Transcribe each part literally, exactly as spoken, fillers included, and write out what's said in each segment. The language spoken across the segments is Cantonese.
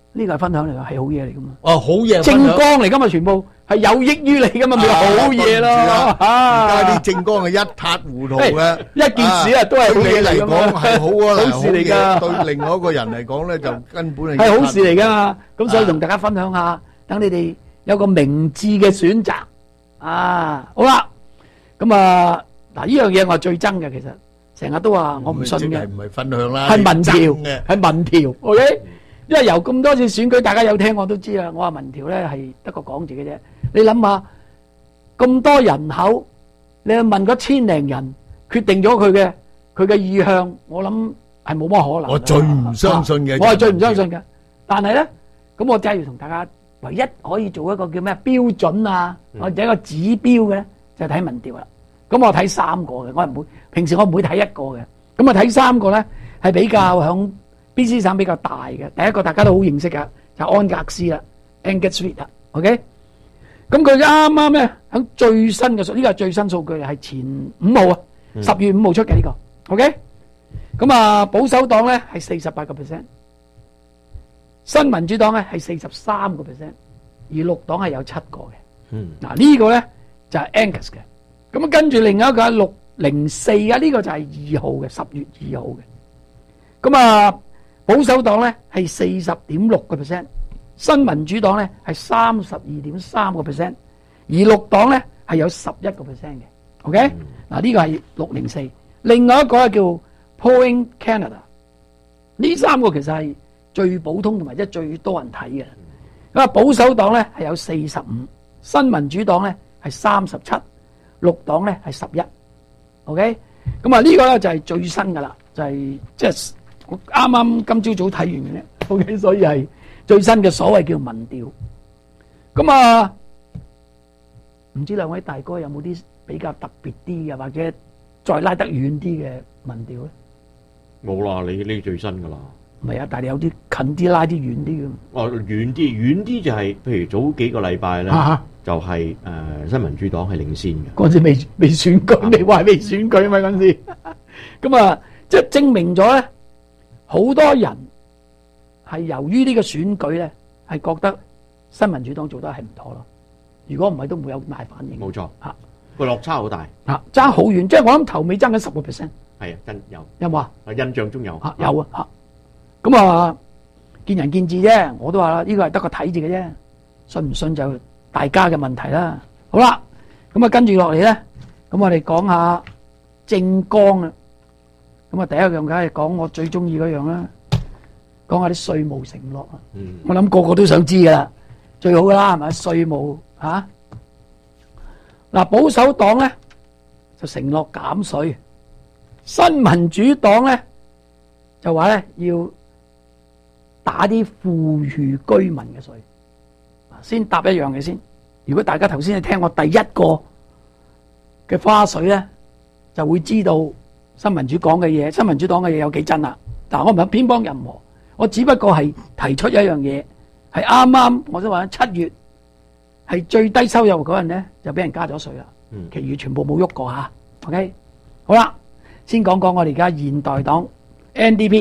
呢個係分享嚟㗎，係好嘢嚟㗎嘛。 哦，好嘢， 政綱嚟㗎嘛，全部係有益於你㗎嘛，咪好嘢咯。 而家啲政綱係一塌糊塗嘅， 一件事啊都係好嘢嚟嚟講係好啊， 好事嚟㗎。 對另外一個人嚟講咧，就根本係係好事嚟㗎嘛。咁所以同大家分享下，等你哋有個明智嘅選擇啊。好啦，咁啊嗱，呢樣嘢我係最憎嘅，其實成日都話我唔信嘅， 唔係分享啦， 係民調嘅， 係民調 ，OK。因為由咁多次選舉，大家有聽我都知啦。我話民調咧係得個講字嘅啫。你諗下，咁多人口，你去問嗰千零人，決定咗佢嘅佢嘅意向，我諗係冇乜可能。 我最唔相信嘅， 我係最唔相信嘅。但係咧，咁我真係要同大家唯一可以做一個叫咩標準啊，或者一個指標嘅咧，就係睇民調啦。咁我睇三個嘅，我唔會平時我唔會睇一個嘅。咁啊睇三個咧係比較響。B C 省比較大嘅，第一個大家都好認識嘅就係安格斯啦 ，Angus Street 啦 ，OK。咁佢啱啱咧喺最新嘅數，呢個係最新數據係前五號啊，十月五號出嘅呢個 ，OK。咁啊保守黨咧係四十八個 percent，新民主黨咧係四十三個 percent，而綠黨係有七個嘅。嗯，嗱呢個咧就係 Angus 嘅。咁啊跟住另外一個係六零四啊，呢個就係二號嘅，十月二號嘅。咁啊。保守黨咧係四十點六個 percent，新民主黨咧係三十二點三個 percent，而綠黨咧係有十一個 percent 嘅。OK，嗱呢個係六零四，另外一個係叫 Polling Canada， 呢三個其實係最普通同埋即係最多人睇嘅。咁啊保守黨咧係有四十五，新民主黨咧係三十七，綠黨咧係十一。OK，咁啊呢個咧就係最新噶啦，就係即係。我啱啱今朝早睇完嘅啫 ，OK， 所以係最新嘅所謂叫民調。咁啊，唔知兩位大哥有冇啲比較特別啲嘅，或者再拉得遠啲嘅民調咧？ 冇啦，你呢最新噶啦。 唔係啊，但係有啲近啲拉啲遠啲嘅。 哦，遠啲，遠啲就係、是，譬如早幾個禮拜咧，啊、就係、是、誒、呃、新民主黨係領先嘅。 嗰陣時未未選舉，你話未選舉啊嘛嗰陣時。咁啊，即係證明咗咧。好多人係由於呢個選舉咧，係覺得新民主黨做得係唔妥咯。如果唔係，都唔會有咁大反應。 冇錯，嚇個落差好大， 嚇爭好遠。即係我諗頭尾爭緊十個 percent。 係啊，真有有冇啊？ 啊，印象中有嚇有啊嚇。咁啊，見仁見智啫。我都話啦，呢個係得個睇字嘅啫，信唔信就大家嘅問題啦。好啦，咁啊跟住落嚟咧，咁我哋講下政綱啊。咁啊，第一樣梗係講我最中意嗰樣啦，講下啲稅務承諾啊。嗯、我諗個個都想知噶啦，最好噶啦，係咪？稅務嚇嗱，保守黨咧就承諾減稅，新民主黨咧就話咧要打啲富裕居民嘅稅。先答一樣嘅先，如果大家頭先係聽我第一個嘅花絮咧，就會知道。新民主講嘅嘢，新民主黨嘅嘢有幾真啦？但我唔係偏幫任何，我只不過係提出一樣嘢，係啱啱我想話七月係最低收入嗰陣咧，就俾人加咗稅啦。嗯，其餘全部冇喐過吓。OK， 好啦，先講講我哋而家現代黨 N D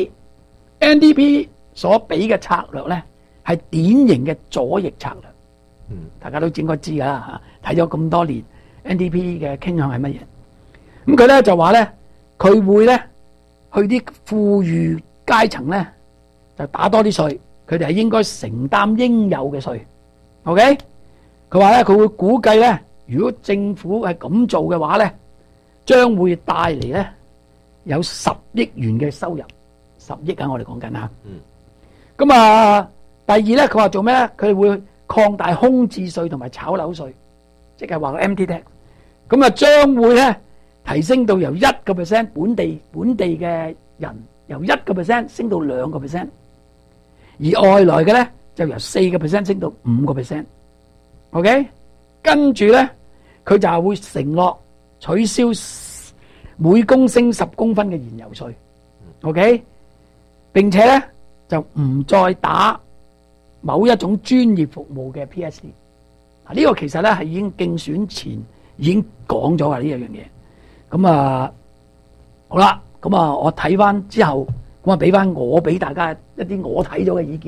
P，N D P 所俾嘅策略咧係典型嘅左翼策略。嗯，大家都應該知噶啦吓，睇咗咁多年 N D P 嘅傾向係乜嘢？咁佢咧就話咧。佢會咧去啲富裕階層咧，就打多啲稅，佢哋係應該承擔應有嘅稅。OK，佢話咧佢會估計咧，如果政府係咁做嘅話咧，將會帶嚟咧有十億元嘅收入，十億啊！我哋講緊啊。嗯。咁啊，第二咧，佢話做咩咧？佢哋會擴大空置稅同埋炒樓稅，即係話個 empty tax。咁啊，將會咧。提升到由一個 percent 本地本地嘅人由一個 percent 升到兩個 percent， 而外來嘅咧就由四個 percent 升到五個 percent。OK， 跟住咧佢就係會承諾取消每公升十公分嘅燃油稅。OK， 並且咧就唔再打某一種專業服務嘅 P S D。嗱，呢個其實咧係已經競選前已經講咗啦呢一樣嘢。咁啊，好啦，咁啊，我睇翻之後，咁啊，俾翻我俾大家一啲我睇咗嘅意見。